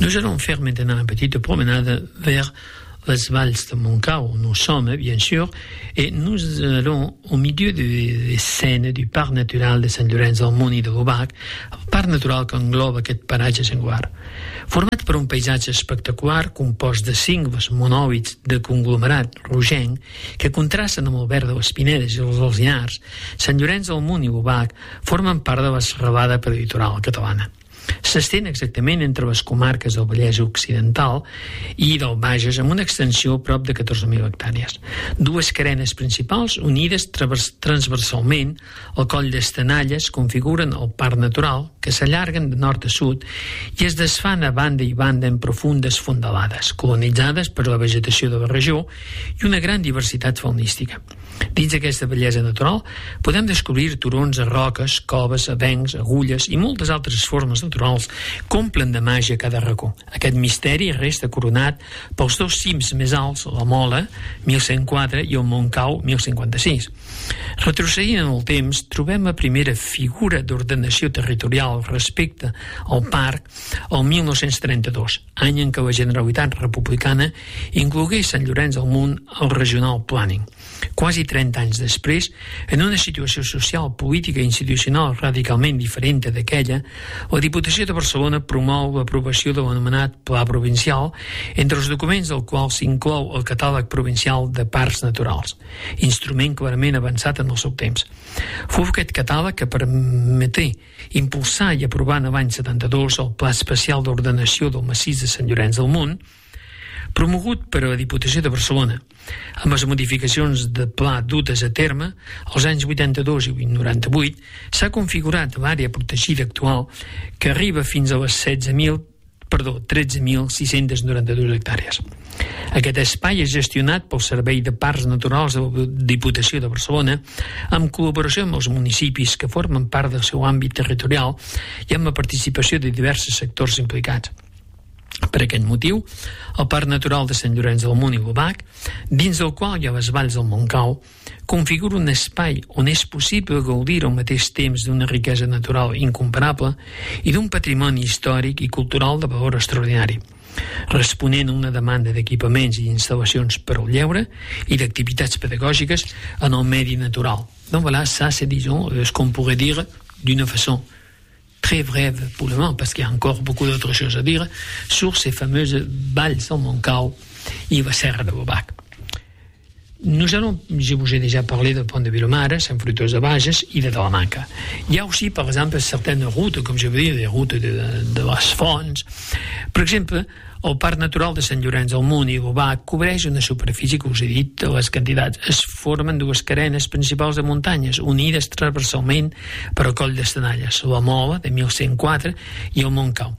Nous allons faire maintenant une petite promenade vers les valls de Montcau, où nous sommes, bien sûr, et nous allons au milieu des scènes du parc natural de Sant Llorenç del Munt i de l'Obac, el parc natural que engloba aquest paratge singular. Format per un paisatge espectacular compost de cingles monòvits de conglomerat rogenc que contrasten amb el verd de les pinedes i els alzinars, Sant Llorenç del Munt i l'Obac formen part de la serralada preditoral catalana. S'estén exactament entre les comarques del Vallès Occidental i del Bages amb una extensió prop de 14.000 hectàrees. Dues carenes principals unides transversalment al coll d'Estenalles configuren el parc natural que s'allarguen de nord a sud i es desfan a banda i banda en profundes fondalades, colonitzades per la vegetació de la regió i una gran diversitat faunística. Dins d'aquesta bellesa natural podem descobrir turons a roques, coves, avencs, agulles i moltes altres formes naturals que omplen de màgia cada racó. Aquest misteri resta coronat pels dos cims més alts, la Mola, 1104, i el Montcau, 1056. Retrocedint en el temps, trobem la primera figura d'ordenació territorial respecte al parc el 1932, any en què la Generalitat Republicana inclogué Sant Llorenç del Munt al Regional Planning. Quasi 30 anys després, en una situació social, política i institucional radicalment diferent d'aquella, la Diputació de Barcelona promou l'aprovació de l'anomenat Pla Provincial, entre els documents del qual s'inclou el Catàleg Provincial de Parcs Naturals, instrument clarament avançat en el seu temps. Fou aquest catàleg que permeté impulsar i aprovar en l'any 72 el Pla Especial d'Ordenació del Massís de Sant Llorenç del Munt, promogut per la Diputació de Barcelona, amb les modificacions de pla dutes a terme, als anys 82 i 98 s'ha configurat l'àrea protegida actual que arriba fins a les 13.692 hectàrees. Aquest espai és gestionat pel Servei de Parcs Naturals de la Diputació de Barcelona en col·laboració amb els municipis que formen part del seu àmbit territorial i amb la participació de diversos sectors implicats. Per aquest motiu, el Parc Natural de Sant Llorenç del Munt i l'Obac, dins del qual hi ha les valls del Montcau, configura un espai on és possible gaudir al mateix temps d'una riquesa natural incomparable i d'un patrimoni històric i cultural de valor extraordinari, responent a una demanda d'equipaments i instal·lacions per al lleure i d'activitats pedagògiques en el medi natural. Donc voilà, ça c'est, disons, ce qu'on pourrait dire d'une façon très brève pour le moment, parce qu'il y a encore beaucoup d'autres choses à dire sur ces fameuses valls del Montcau et la serre de l'Obac. Nous allons, je vous ai déjà parlé du pont de Vilomara, Saint-Fruitós de Bages et de Talamanca. Il y a aussi, par exemple, certaines routes, comme je veux dire, des routes de les fonts. Per exemple, el Parc Natural de Sant Llorenç del Munt i l'Obac cobreix una superfície que us he dit, les quantitats. Es formen dues carenes principals de muntanyes, unides transversalment per al coll d'Estenalles, la Mola, de 1104, i el Montcau.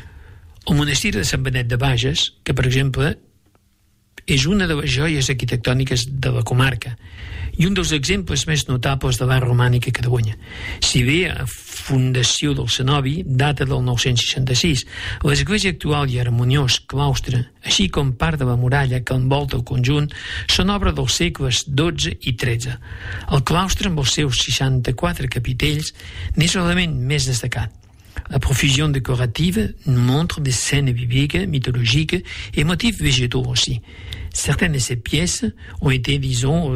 El monestir de Sant Benet de Bages, que, per exemple, és una de les joies arquitectòniques de la comarca i un dels exemples més notables de l'art romànic a Catalunya. Si bé la fundació del cenobi data del 966, l'església actual i harmoniós claustre, així com part de la muralla que envolta el conjunt, són obra dels segles XII i XIII. El claustre, amb els seus 64 capitells, n'és l'element més destacat. La profusion décorative montre des scènes bibliques, mythologiques et motifs végétaux aussi. Certaines de ces pièces ont été, disons,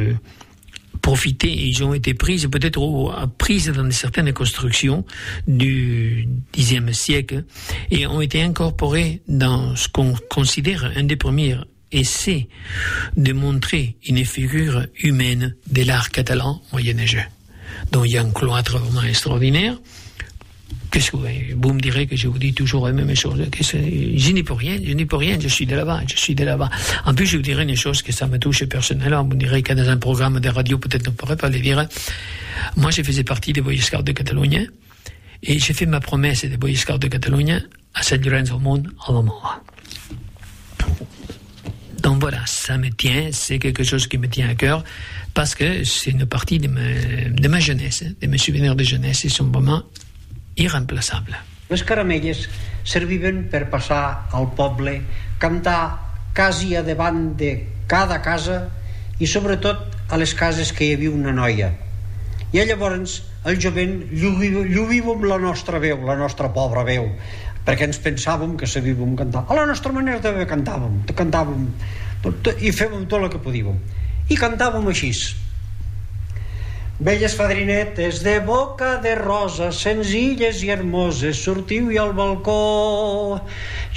profitées et ils ont été prises peut-être prises dans certaines constructions du Xe siècle et ont été incorporées dans ce qu'on considère un des premiers essais de montrer une figure humaine de l'art catalan moyenâgeux. Donc il y a un cloître vraiment extraordinaire. Qu'est-ce que vous me direz que je vous dis toujours la même chose? Je n'y peux rien, je suis de là-bas. En plus, je vous dirai une chose que ça me touche personnellement. Vous me direz que dans un programme de radio, peut-être on ne pourrait pas le dire. Moi, je faisais partie des Boy Scouts de Catalunya et j'ai fait ma promesse des Boy Scouts de Catalunya à Sant Llorenç del Munt, à la Mola. Donc voilà, ça me tient, c'est quelque chose qui me tient à cœur parce que c'est une partie de ma jeunesse, de mes souvenirs de jeunesse. Ils sont vraiment irreemplaçable. Les caramelles serviven per passar al poble, cantar quasi a davant de cada casa i sobretot a les cases que hi havia una noia. I llavors el jovent lluïm amb la nostra veu, la nostra pobra veu, perquè ens pensàvem que sabíem cantar. A la nostra manera també cantàvem i fèiem tot el que podíem. I cantàvem així: belles fadrinetes de boca de rosa, senzilles i hermoses, sortiu-hi al balcó.